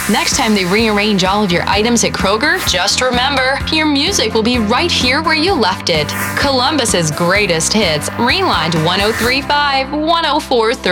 Next time they rearrange all of your items at Kroger, just remember, your music will be right here where you left it. Columbus's greatest hits, Rewind 1035, 1043.